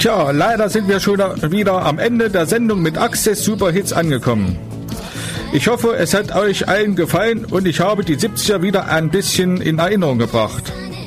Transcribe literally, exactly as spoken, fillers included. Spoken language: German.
Tja, leider sind wir schon wieder am Ende der Sendung mit Access Superhits angekommen. Ich hoffe, es hat euch allen gefallen und ich habe die siebziger wieder ein bisschen in Erinnerung gebracht.